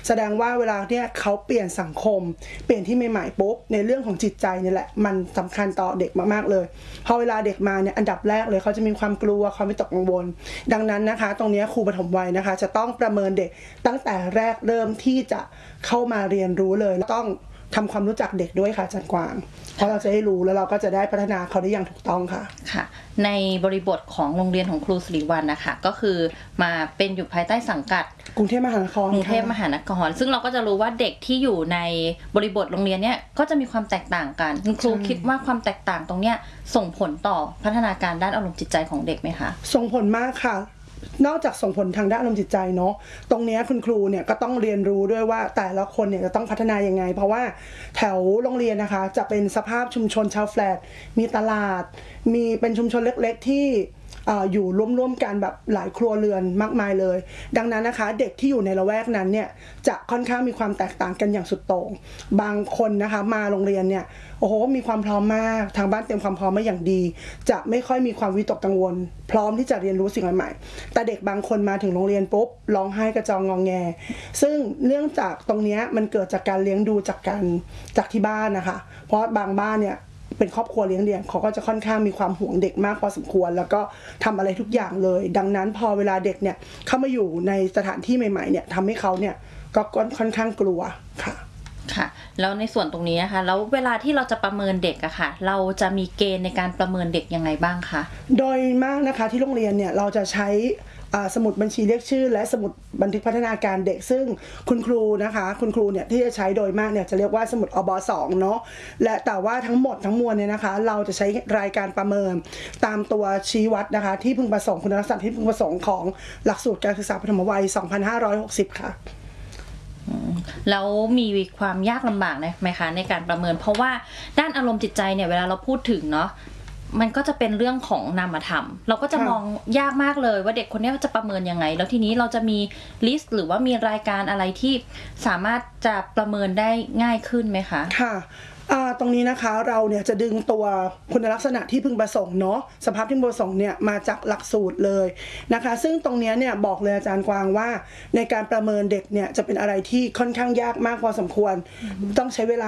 แสดงว่าเวลาเนี่ยเขาเปลี่ยนสังคมเปลี่ยนที่ใหม่ๆปุ๊บในเรื่องของจิตใจนี่แหละมันสำคัญต่อเด็กมากๆเลยพอเวลาเด็กมาเนี่ยอันดับแรกเลยเขาจะมีความกลัวความวิตกกังวลดังนั้นนะคะตรงนี้ครูปฐมวัยนะคะจะต้องประเมินเด็กตั้งแต่แรกเริ่มที่จะเข้ามาเรียนรู้เลยต้องทำความรู้จักเด็กด้วยค่ะอาจารย์กวางเพราะเราจะได้รู้แล้วเราก็จะได้พัฒนาเขาได้อย่างถูกต้องค่ะค่ะในบริบทของโรงเรียนของครูสิริวัลย์นะคะก็คือมาเป็นอยู่ภายใต้สังกัดกรุงเทพมหานครซึ่งเราก็จะรู้ว่าเด็กที่อยู่ในบริบทโรงเรียนเนี้ยก็จะมีความแตกต่างกันคุณครูคิดว่าความแตกต่างตรงเนี้ยส่งผลต่อพัฒนาการด้านอารมณ์จิตใจของเด็กไหมคะส่งผลมากค่ะนอกจากส่งผลทางด้านอารมณ์จิตใจเนาะตรงนี้คุณครูเนี่ยก็ต้องเรียนรู้ด้วยว่าแต่ละคนเนี่ยจะต้องพัฒนายังไงเพราะว่าแถวโรงเรียนนะคะจะเป็นสภาพชุมชนชาวแฟลตมีตลาดมีเป็นชุมชนเล็กๆที่อยู่ร่วมๆกันแบบหลายครัวเรือนมากมายเลยดังนั้นนะคะเด็กที่อยู่ในละแวกนั้นเนี่ยจะค่อนข้างมีความแตกต่างกันอย่างสุดโต่งบางคนนะคะมาโรงเรียนเนี่ยโอ้โหมีความพร้อมมากทางบ้านเตรียมความพร้อมมาอย่างดีจะไม่ค่อยมีความวิตกกังวลพร้อมที่จะเรียนรู้สิ่งใหม่ๆแต่เด็กบางคนมาถึงโรงเรียนปุ๊บร้องไห้กระจองงอแงซึ่งเนื่องจากตรงนี้มันเกิดจากการเลี้ยงดูจากที่บ้านนะคะเพราะบางบ้านเนี่ยเป็นครอบครัวเลี้ยงเดี่ยวเขาก็จะค่อนข้างมีความห่วงเด็กมากพอสมควรแล้วก็ทำอะไรทุกอย่างเลยดังนั้นพอเวลาเด็กเนี่ยเข้ามาอยู่ในสถานที่ใหม่ๆเนี่ยทำให้เขาเนี่ยก็ค่อนข้างกลัวค่ะค่ะแล้วในส่วนตรงนี้นะคะแล้วเวลาที่เราจะประเมินเด็กอะค่ะเราจะมีเกณฑ์ในการประเมินเด็กยังไงบ้างคะโดยมากนะคะที่โรงเรียนเนี่ยเราจะใช้สมุดบัญชีเรียกชื่อและสมุดบันทึกพัฒนาการเด็กซึ่งคุณครูนะคะคุณครูเนี่ยที่จะใช้โดยมากเนี่ยจะเรียกว่าสมุดอบ2เนาะและแต่ว่าทั้งหมดทั้งมวลเนี่ยนะคะเราจะใช้รายการประเมินตามตัวชี้วัดนะคะที่พึงประสงค์คุณลักษณะที่พึงประสงค์ของหลักสูตรการศึกษาปฐมวัย2560ค่ะแล้วมีความยากลำบากไหมคะในการประเมินเพราะว่าด้านอารมณ์จิตใจเนี่ยเวลาเราพูดถึงเนาะมันก็จะเป็นเรื่องของนามธรรมเราก็จะมองยากมากเลยว่าเด็กคนนี้จะประเมินยังไงแล้วทีนี้เราจะมีลิสต์หรือว่ามีรายการอะไรที่สามารถจะประเมินได้ง่ายขึ้นไหมคะค่ะตรงนี้นะคะเราเนี่ยจะดึงตัวคุณลักษณะที่พึงประสงค์เนาะสภาพที่พึงประสงค์เนี่ยมาจากหลักสูตรเลยนะคะซึ่งตรงนี้เนี่ยบอกเลยอาจารย์กวางว่าในการประเมินเด็กเนี่ยจะเป็นอะไรที่ค่อนข้างยากมากพอสมควรต้องใช้เวลา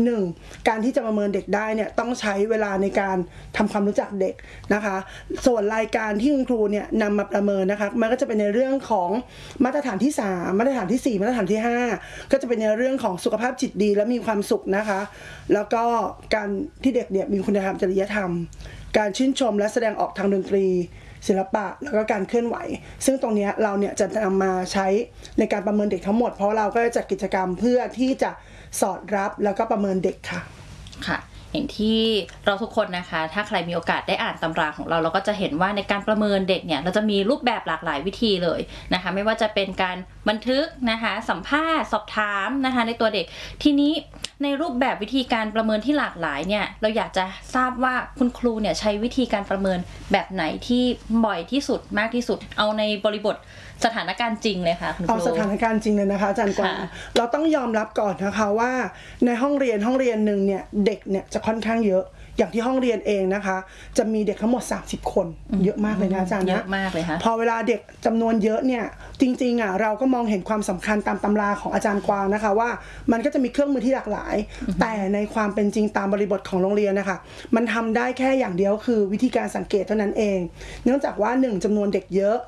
1การที่จะประเมินเด็กได้เนี่ยต้องใช้เวลาในการทำความรู้จักเด็กนะคะส่วนรายการที่คุณครูเนี่ยนำมาประเมินนะคะมันก็จะเป็นในเรื่องของมาตรฐานที่3มาตรฐานที่4มาตรฐานที่5ก็จะเป็นในเรื่องของสุขภาพจิตดีและมีความสุขนะคะแล้วก็การที่เด็กเนี่ยมีคุณธรรมจริยธรรมการชื่นชมและแสดงออกทางดนตรีศิลปะแล้วก็การเคลื่อนไหวซึ่งตรงนี้เราเนี่ยจะนำมาใช้ในการประเมินเด็กทั้งหมดเพราะเราก็จะจัดกิจกรรมเพื่อที่จะสอดรับแล้วก็ประเมินเด็กค่ะค่ะอย่างที่เราทุกคนนะคะถ้าใครมีโอกาสได้อ่านตำราของเราเราก็จะเห็นว่าในการประเมินเด็กเนี่ยเราจะมีรูปแบบหลากหลายวิธีเลยนะคะไม่ว่าจะเป็นการบันทึกนะคะสัมภาษณ์สอบถามนะคะในตัวเด็กทีนี้ในรูปแบบวิธีการประเมินที่หลากหลายเนี่ยเราอยากจะทราบว่าคุณครูเนี่ยใช้วิธีการประเมินแบบไหนที่บ่อยที่สุดมากที่สุดเอาในบริบทสถานการณ์จริงเลยค่ะคุณครูเอาสถานการณ์จริงเลยนะคะอาจารย์กวางเราต้องยอมรับก่อนนะคะว่าในห้องเรียนหนึ่งเนี่ยเด็กเนี่ยจะค่อนข้างเยอะอย่างที่ห้องเรียนเองนะคะจะมีเด็กทั้งหมด30คนเยอะมากเลยนะอาจารย์นะเยอะมากเลยค่ะพอเวลาเด็กจำนวนเยอะเนี่ยจริงๆเราก็มองเห็นความสำคัญตามตำราของอาจารย์กวางนะคะว่ามันก็จะมีเครื่องมือที่หลากหลายแต่ในความเป็นจริงตามบริบทของโรงเรียนนะคะมันทำได้แค่อย่างเดียวคือวิธีการสังเกตเท่านั้นเองเนื่องจากว่า1จำนวนเด็กเยอะ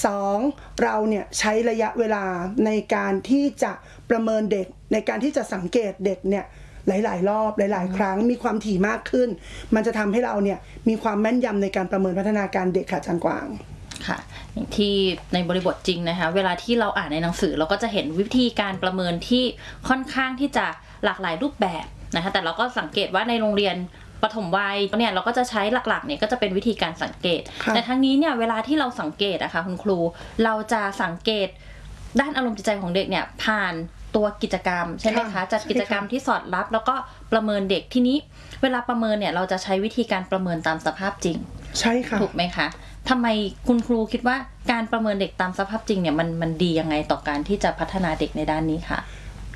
2เราเนี่ยใช้ระยะเวลาในการที่จะประเมินเด็กในการที่จะสังเกตเด็กเนี่ยหลายๆรอบหลายๆครั้งมีความถี่มากขึ้นมันจะทำให้เราเนี่ยมีความแม่นยำในการประเมินพัฒนาการเด็กค่ะอาจารย์กวางค่ะอย่างที่ในบริบทจริงนะคะเวลาที่เราอ่านในหนังสือเราก็จะเห็นวิธีการประเมินที่ค่อนข้างที่จะหลากหลายรูปแบบนะคะแต่เราก็สังเกตว่าในโรงเรียนปฐมวัยเนี่ยเราก็จะใช้หลักๆเนี่ยก็จะเป็นวิธีการสังเกตแต่ทั้งนี้เนี่ยเวลาที่เราสังเกตอะค่ะคุณครูเราจะสังเกตด้านอารมณ์จิตใจของเด็กเนี่ยผ่านตัวกิจกรรมใช่ไหมคะจัดกิจกรรมที่สอดรับแล้วก็ประเมินเด็กทีนี้เวลาประเมินเนี่ยเราจะใช้วิธีการประเมินตามสภาพจริงใช่ค่ะถูกไหมคะทำไมคุณครูคิดว่าการประเมินเด็กตามสภาพจริงเนี่ยมันดียังไงต่อการที่จะพัฒนาเด็กในด้านนี้ค่ะ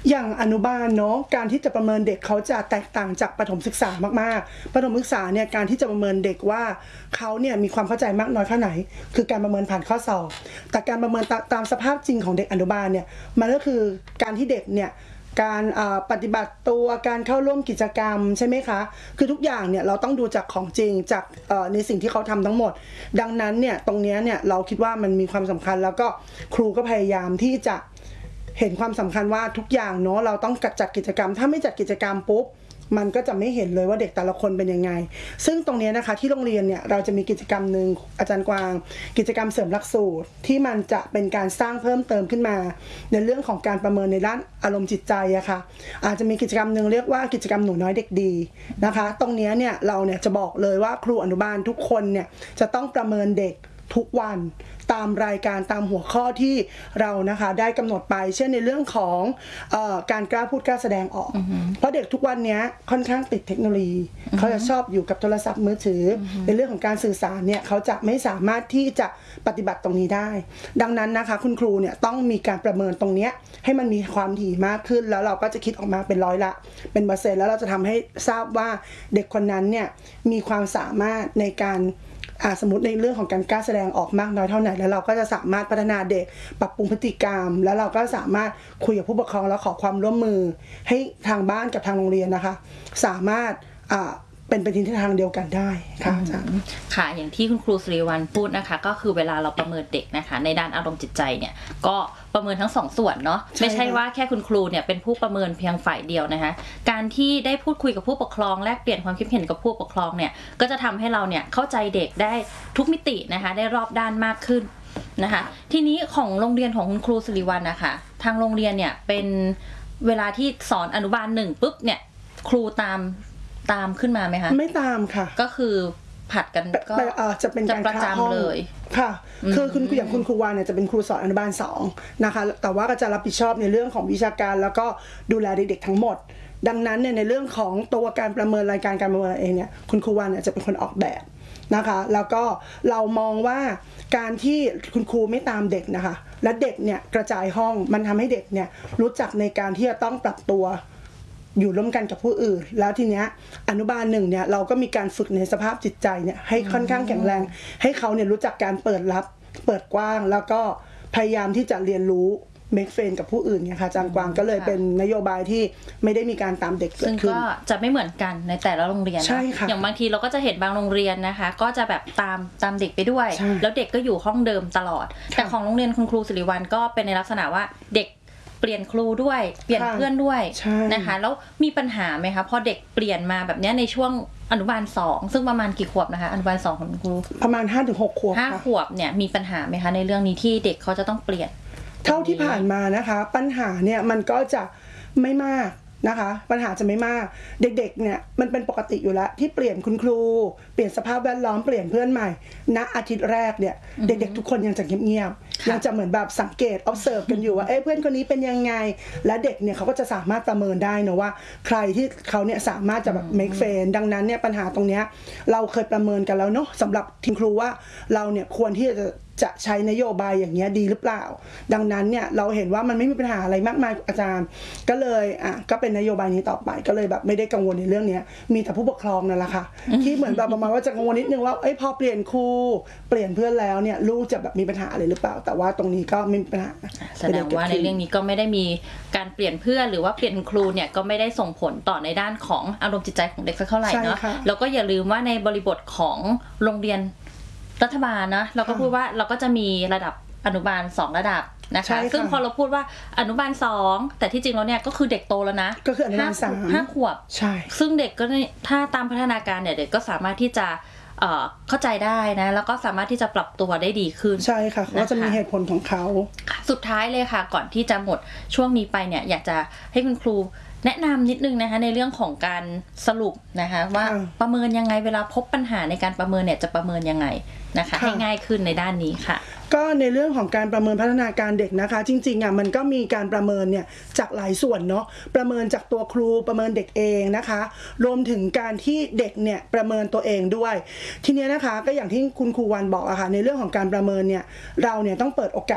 อย่างอนุบาลเนาะการที่จะประเมินเด็กเขาจะแตกต่างจากประถมศึกษามากๆประถมศึกษาเนี่ยการที่จะประเมินเด็กว่าเขาเนี่ยมีความเข้าใจมากน้อยแค่ไหนคือการประเมินผ่านข้อสอบแต่การประเมินตามสภาพจริงของเด็กอนุบาลเนี่ยมันก็คือการที่เด็กเนี่ยการปฏิบัติตัวการเข้าร่วมกิจกรรมใช่ไหมคะคือทุกอย่างเนี่ยเราต้องดูจากของจริงจากในสิ่งที่เขาทำทั้งหมดดังนั้นเนี่ยตรงนี้เนี่ยเราคิดว่ามันมีความสำคัญแล้วก็ครูก็พยายามที่จะเห็นความสำคัญว่าทุกอย่างเนาะเราต้องจัดกิจกรรมถ้าไม่จัดกิจกรรมปุ๊บมันก็จะไม่เห็นเลยว่าเด็กแต่ละคนเป็นยังไงซึ่งตรงนี้นะคะที่โรงเรียนเนี่ยเราจะมีกิจกรรมหนึ่งอาจารย์กวางกิจกรรมเสริมหลักสูตรที่มันจะเป็นการสร้างเพิ่มเติมขึ้นมาในเรื่องของการประเมินในด้านอารมณ์จิตใจอะค่ะอาจจะมีกิจกรรมหนึ่งเรียกว่ากิจกรรมหนูน้อยเด็กดีนะคะตรงนี้เนี่ยเราเนี่ยจะบอกเลยว่าครูอนุบาลทุกคนเนี่ยจะต้องประเมินเด็กทุกวันตามรายการตามหัวข้อที่เรานะคะได้กำหนดไปเช่นในเรื่องของการกล้าพูดกล้าแสดงออกเพราะเด็กทุกวันนี้ค่อนข้างติดเทคโนโลยีเขาจะชอบอยู่กับโทรศัพท์มือถือในเรื่องของการสื่อสารเนี่ยเขาจะไม่สามารถที่จะปฏิบัติตรงนี้ได้ดังนั้นนะคะคุณครูเนี่ยต้องมีการประเมินตรงนี้ให้มันมีความถี่มากขึ้นแล้วเราก็จะคิดออกมาเป็น100%ละเป็นเปอร์เซ็นต์แล้วเราจะทำให้ทราบว่าเด็กคนนั้นเนี่ยมีความสามารถในการสมมติในเรื่องของการกล้าแสดงออกมากน้อยเท่าไหร่แล้วเราก็จะสามารถพัฒนาเด็กปรับปรุงพฤติกรรมแล้วเราก็สามารถคุยกับผู้ปกครองแล้วขอความร่วมมือให้ทางบ้านกับทางโรงเรียนนะคะสามารถเป็นไปทิศทางเดียวกันได้ค่ะอาจารย์ค่ะอย่างที่คุณครูสิริวัลย์พูดนะคะก็คือเวลาเราประเมินเด็กนะคะในด้านอารมณ์จิตใจเนี่ยก็ประเมินทั้ง2 ส่วนเนาะไม่ใช่ว่าแค่คุณครูเนี่ยเป็นผู้ประเมินเพียงฝ่ายเดียวนะคะการที่ได้พูดคุยกับผู้ปกครองแลกเปลี่ยนความคิดเห็นกับผู้ปกครองเนี่ยก็จะทำให้เราเนี่ยเข้าใจเด็กได้ทุกมิตินะคะได้รอบด้านมากขึ้นนะคะทีนี้ของโรงเรียนของคุณครูสิริวัลย์นะคะทางโรงเรียนเนี่ยเป็นเวลาที่สอนอนุบาล1ปุ๊บเนี่ยครูตามขึ้นมาไหมคะไม่ตามค่ะก็คือผัดกันก็จะเป็นการประจำเลยค่ะคือคุณอย่างคุณครูวานเนี่ยจะเป็นครูสอนอนุบาล2นะคะแต่ว่าก็จะรับผิดชอบในเรื่องของวิชาการแล้วก็ดูแลเด็กๆทั้งหมดดังนั้นเนี่ยในเรื่องของตัวการประเมินรายการการประเมินเองเนี่ยคุณครูวานเนี่ยจะเป็นคนออกแบบนะคะแล้วก็เรามองว่าการที่คุณครูไม่ตามเด็กนะคะและเด็กเนี่ยกระจายห้องมันทำให้เด็กเนี่ยรู้จักในการที่จะต้องปรับตัวอยู่ร่วมกันกับผู้อื่นแล้วทีเนี้ยอนุบาล1เนี่ยเราก็มีการฝึกในสภาพจิตใจเนี่ยให้ค่อนข้างแข็งแรงให้เขาเนี่ยรู้จักการเปิดรับเปิดกว้างแล้วก็พยายามที่จะเรียนรู้เมคเฟรนกับผู้อื่นเนี่ยค่ะอาจารย์กวางก็เลยเป็นนโยบายที่ไม่ได้มีการตามเด็กเกิดขึ้นซึ่งก็จะไม่เหมือนกันในแต่ละโรงเรียนใช่ค่ะอย่างบางทีเราก็จะเห็นบางโรงเรียนนะคะก็จะแบบตามเด็กไปด้วยแล้วเด็กก็อยู่ห้องเดิมตลอดแต่ของโรงเรียนคุณครูสิริวัลย์ก็เป็นในลักษณะว่าเด็กเปลี่ยนครูด้วยเปลี่ยนเพื่อนด้วยนะคะแล้วมีปัญหาไหมคะพอเด็กเปลี่ยนมาแบบนี้ในช่วงอนุบาล2ซึ่งประมาณกี่ขวบนะคะอนุบาล2ของคุณครูประมาณ 5-6 ขวบ 5 ขวบเนี่ยมีปัญหาไหมคะในเรื่องนี้ที่เด็กเขาจะต้องเปลี่ยนเท่าที่ผ่านมานะคะปัญหาเนี่ยมันก็จะไม่มากนะคะปัญหาจะไม่มากเด็กๆเนี่ยมันเป็นปกติอยู่แล้วที่เปลี่ยนคุณครูเปลี่ยนสภาพแวดล้อมเปลี่ยนเพื่อนใหม่ณอาทิตย์แรกเนี่ยเด็กๆทุกคนยังจะเงียบๆยังจะเหมือนแบบสังเกต observe กันอยู่ว่าเพื่อนคนนี้เป็นยังไงและเด็กเนี่ยเขาก็จะสามารถประเมินได้นะว่าใครที่เขาเนี่ยสามารถจะแบบ make friend ดังนั้นเนี่ยปัญหาตรงเนี้ยเราเคยประเมินกันแล้วเนาะสำหรับทีมครูว่าเราเนี่ยควรที่จะใช้นโยบายอย่างเงี้ยดีหรือเปล่าดังนั้นเนี่ยเราเห็นว่ามันไม่มีปัญหาอะไรมากมายอาจารย์ก็เลยก็เป็นนโยบายนี้ต่อไปก็เลยแบบไม่ได้กังวลในเรื่องนี้มีแต่ผู้ปกครองนั่นแหละค่ะที่เหมือนแบบประมาณว่าจะกังวลนิดนึงว่าพอเปลี่ยนครูเปลี่ยนเพื่อนแล้วเนี่ยลูกจะแบบมีปัญหาอะไรหรือเปล่าแต่ว่าตรงนี้ก็ไม่มีปัญหาแสดงว่าในเรื่องนี้ก็ไม่ได้มีการเปลี่ยนเพื่อนหรือว่าเปลี่ยนครูเนี่ยก็ไม่ได้ส่งผลต่อในด้านของอารมณ์จิตใจของเด็กสักเท่าไหร่เนาะแล้วก็อย่าลืมว่าในบริบทของโรงเรียนรัฐบาลนะเราก็พูดว่าเราก็จะมีระดับอนุบาล2 ระดับนะคะซึ่งพอเราพูดว่าอนุบาล2แต่ที่จริงแล้วเนี่ยก็คือเด็กโตแล้วนะก็คืออนุบาล 5 ขวบใช่ซึ่งเด็กก็ถ้าตามพัฒนาการเนี่ยเด็กก็สามารถที่จะเข้าใจได้นะแล้วก็สามารถที่จะปรับตัวได้ดีขึ้นใช่ค่ะก็จะมีเหตุผลของเขาสุดท้ายเลยค่ะก่อนที่จะหมดช่วงนี้ไปเนี่ยอยากจะให้คุณครูแนะนำนิดนึงนะคะในเรื่องของการสรุปนะคะว่าประเมินยังไงเวลาพบปัญหาในการประเมินเนี่ยจะประเมินยังไงนะคะให้ง่ายขึ้นในด้านนี้ค่ะก็ในเรื่องของการประเมินพัฒนาการเด็กนะคะจริงๆมันก็มีการประเมินเนี่ยจากหลายส่วนเนาะประเมินจากตัวครูประเมินเด็กเองนะคะรวมถึงการที่เด็กเนี่ยประเมินตัวเองด้วยทีนี้นะคะก็อย่างที่คุณครูวันบอกอะค่ะในเรื่องของการประเมินเนี่ยเราเนี่ยต้องเปิดโอกาส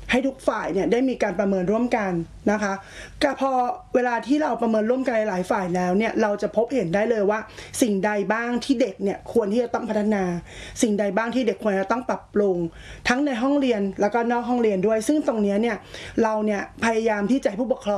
ให้ทุกฝ่ายเนี่ยได้มีการประเมินร่วมกันนะคะก็พอเวลาที่เราประเมินร่วมกันหลายฝ่ายแล้วเนี่ยเราจะพบเห็นได้เลยว่าสิ่งใดบ้างที่เด็กเนี่ยควรที่จะต้องพัฒนาสิ่งใดบ้างที่เด็กควรจะต้องปรับปรุงทั้งในห้องเรียนแล้วก็นอกห้องเรียนด้วยซึ่งตรงนี้เนี่ยเราเนี่ยพยายามที่จะให้ผู้ปกครอง